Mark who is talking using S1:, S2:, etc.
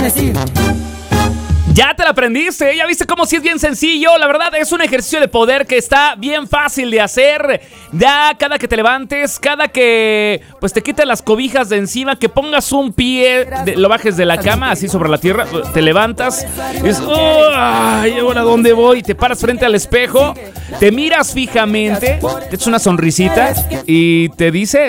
S1: decir.
S2: Ya te la aprendiste, ya viste cómo sí es bien sencillo. La verdad es un ejercicio de poder que está bien fácil de hacer. Ya cada que te levantes, cada que pues te quites las cobijas de encima, que pongas un pie, lo bajes de la cama así sobre la tierra, te levantas y dices, ¿y ahora dónde voy? Te paras frente al espejo, te miras fijamente, te echas una sonrisita y te dices